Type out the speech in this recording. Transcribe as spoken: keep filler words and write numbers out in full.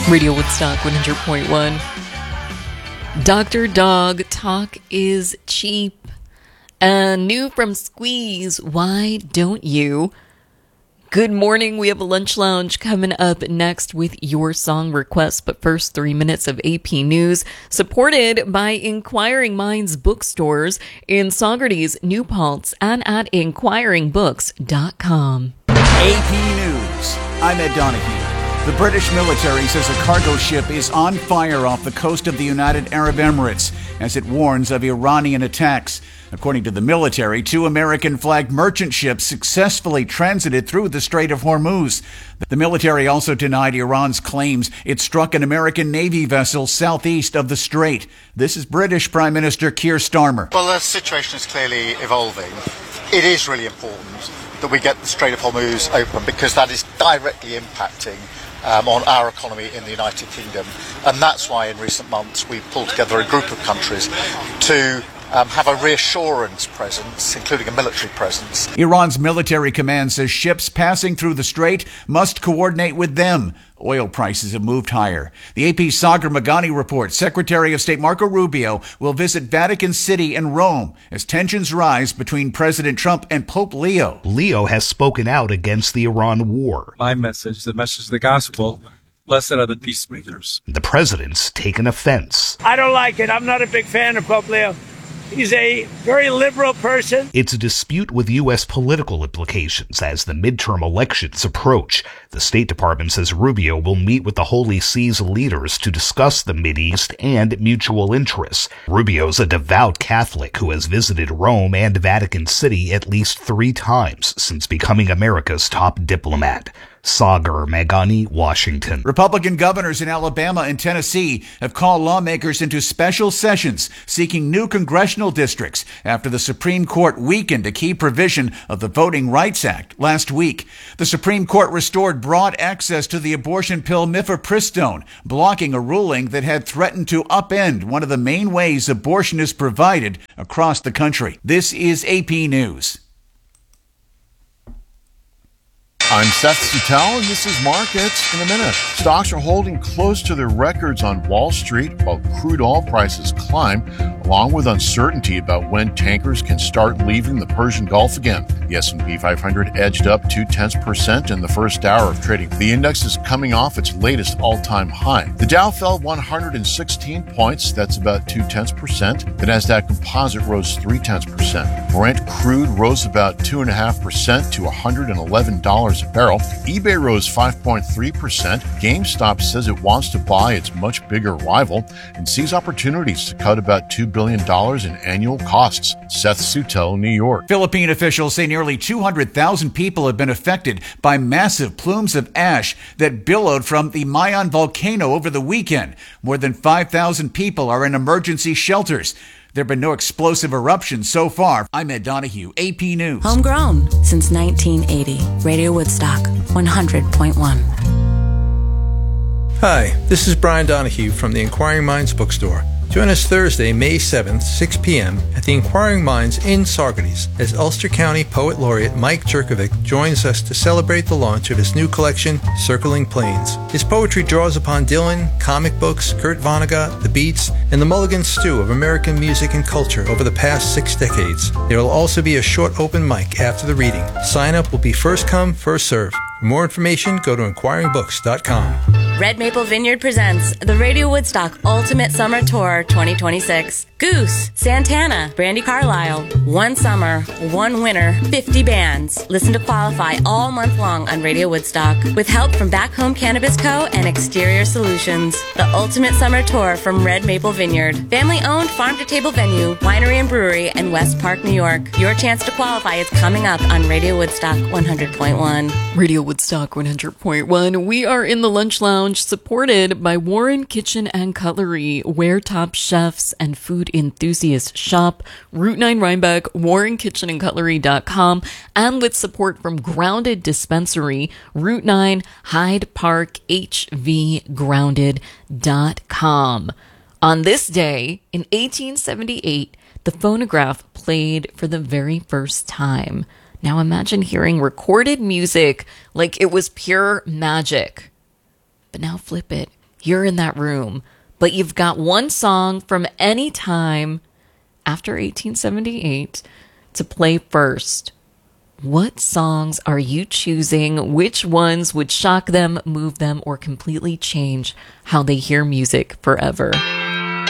Radio Woodstock one hundred point one. Doctor Dog, talk is cheap. And new from Squeeze, why don't you? Good morning, we have a lunch lounge coming up next with your song requests, but first three minutes of A P News, supported by Inquiring Minds bookstores in Saugerties, New Paltz, and at inquiring books dot com. A P News, I'm Ed Donahue. The British military says a cargo ship is on fire off the coast of the United Arab Emirates as it warns of Iranian attacks. According to the military, two American-flagged merchant ships successfully transited through the Strait of Hormuz. The military also denied Iran's claims it struck an American Navy vessel southeast of the strait. This is British Prime Minister Keir Starmer. Well, the situation is clearly evolving. It is really important that we get the Strait of Hormuz open because that is directly impacting Um, on our economy in the United Kingdom. And that's why in recent months we pulled together a group of countries to um, have a reassurance presence, including a military presence. Iran's military command says ships passing through the strait must coordinate with them. Oil prices have moved higher. The A P's Sagar Meghani reports Secretary of State Marco Rubio will visit Vatican City and Rome as tensions rise between President Trump and Pope Leo. Leo has spoken out against the Iran war. My message, the message of the gospel, blessed are the peacemakers. The president's taken offense. I don't like it. I'm not a big fan of Pope Leo. He's a very liberal person. It's a dispute with U S political implications as the midterm elections approach. The State Department says Rubio will meet with the Holy See's leaders to discuss the Mideast and mutual interests. Rubio's a devout Catholic who has visited Rome and Vatican City at least three times since becoming America's top diplomat. Sagar Meghani, Washington. Republican governors in Alabama and Tennessee have called lawmakers into special sessions seeking new congressional districts after the Supreme Court weakened a key provision of the Voting Rights Act last week. The Supreme Court restored broad access to the abortion pill mifepristone, blocking a ruling that had threatened to upend one of the main ways abortion is provided across the country. This is A P News. I'm Seth Suttel, and this is Markets in a Minute. Stocks are holding close to their records on Wall Street while crude oil prices climb, along with uncertainty about when tankers can start leaving the Persian Gulf again. The S and P five hundred edged up two-tenths percent in the first hour of trading. The index is coming off its latest all-time high. The Dow fell one hundred sixteen points, that's about two-tenths percent. The Nasdaq Composite rose three-tenths percent. Brent crude rose about two point five percent to one hundred eleven dollars a barrel. eBay rose five point three percent. GameStop says it wants to buy its much bigger rival and sees opportunities to cut about two billion dollars in annual costs. Seth Suttel, New York. Philippine officials say nearly two hundred thousand people have been affected by massive plumes of ash that billowed from the Mayon volcano over the weekend. More than five thousand people are in emergency shelters. There have been no explosive eruptions so far. I'm Ed Donahue, A P News. Homegrown since nineteen eighty. Radio Woodstock, one hundred point one. Hi, this is Brian Donahue from the Inquiring Minds bookstore. Join us Thursday, May seventh, six p.m. at the Inquiring Minds in Saugerties as Ulster County Poet Laureate Mike Jerkovic joins us to celebrate the launch of his new collection, Circling Plains. His poetry draws upon Dylan, comic books, Kurt Vonnegut, the Beats, and the Mulligan stew of American music and culture over the past six decades. There will also be a short open mic after the reading. Sign up will be first come, first serve. For more information, go to inquiring books dot com. Red Maple Vineyard presents the Radio Woodstock Ultimate Summer Tour twenty twenty-six. Goose, Santana, Brandi Carlile. One summer, one winter, fifty bands. Listen to qualify all month long on Radio Woodstock with help from Back Home Cannabis Co. and Exterior Solutions. The Ultimate Summer Tour from Red Maple Vineyard. Family-owned farm-to-table venue, winery and brewery in West Park, New York. Your chance to qualify is coming up on Radio Woodstock one hundred point one. Radio Woodstock one hundred point one. We are in the lunch lounge, supported by Warren Kitchen and Cutlery, where top chefs and food enthusiasts shop. Route nine Rhinebeck, warren kitchen and cutlery dot com, and with support from Grounded Dispensary, Route nine Hyde Park, H V grounded dot com. On this day, in eighteen seventy-eight, the phonograph played for the very first time. Now imagine hearing recorded music like it was pure magic. But now flip it. you're in that room, but you've got one song from any time after eighteen seventy-eight to play first. What songs are you choosing? Which ones would shock them, move them, or completely change how they hear music forever?